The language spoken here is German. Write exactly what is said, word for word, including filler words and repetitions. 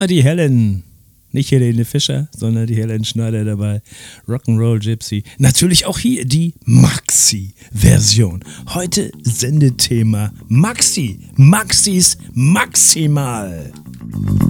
Die Helen, nicht Helene Fischer, sondern die Helen Schneider dabei. Rock'n'Roll Gypsy. Natürlich auch hier die Maxi-Version. Heute Sendethema Maxi. Maxis Maximal.